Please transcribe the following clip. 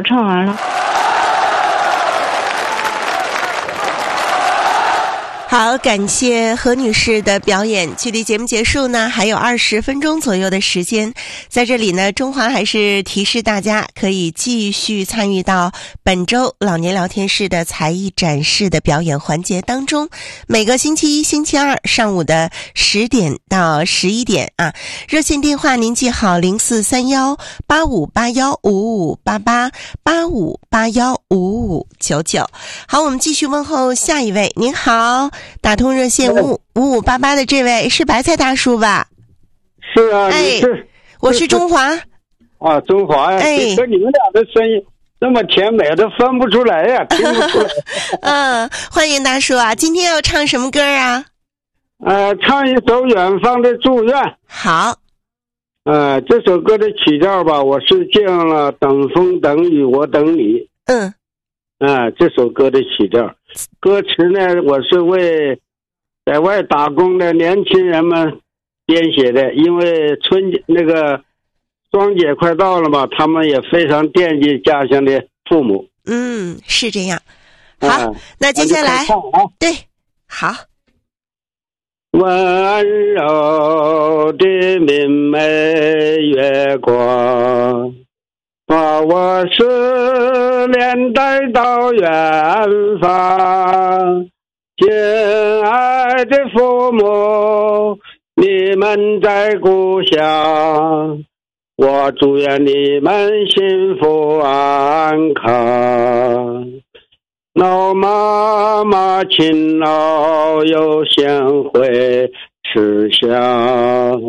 唱完了。 好，感谢何女士的表演。距离节目结束呢，还有20分钟左右的时间。在这里呢，中华还是提示大家，可以继续参与到本周老年聊天室的才艺展示的表演环节当中。每个星期一、星期二上午的10点到11点啊。热线电话您记好：0431-8581-5588，8581-5599。好，我们继续问候下一位。您好。打通热线5588的这位是白菜大叔吧？ 是啊，你是？ 我是中华。 啊，中华呀！ 哎， 跟你们俩的声音那么甜美，都分不出来呀，听不出来。 欢迎大叔啊！今天要唱什么歌啊？ 唱一首《远方的祝愿》。 好。 这首歌的曲调吧，我是借用了《等风等雨我等你》。这首歌的曲调。歌词呢，我是为在外打工的年轻人们编写的，因为双节快到了嘛，他们也非常惦记家乡的父母。 是这样。好，那接下来对，好。 温柔的明媚月光，把我思念带到远方。亲爱的父母，你们在故乡，我祝愿你们幸福安康。老妈妈勤劳又贤惠，慈祥。